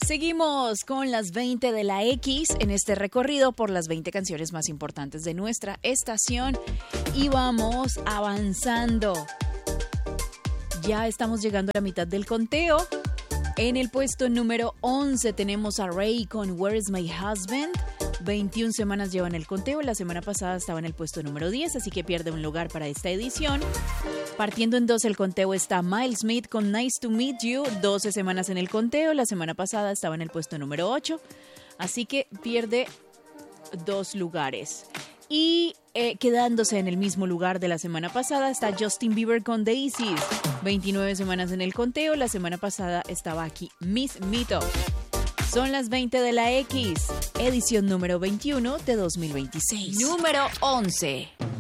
Seguimos con las 20 de la X en este recorrido por las 20 canciones más importantes de nuestra estación y vamos avanzando. Ya estamos llegando a la mitad del conteo. En el puesto número 11 tenemos a Ray con Where is My Husband. 21 semanas lleva en el conteo. La semana pasada estaba en el puesto número 10, así que pierde un lugar para esta edición. Partiendo en 2 el conteo está Miles Smith con Nice to Meet You. 12 semanas en el conteo. La semana pasada estaba en el puesto número 8, así que pierde 2 lugares. Y quedándose en el mismo lugar de la semana pasada está Justin Bieber con Daisies. 29 semanas en el conteo. La semana pasada estaba aquí Miss Mito. Son las 20 de la X, edición número 21 de 2026. Número 11.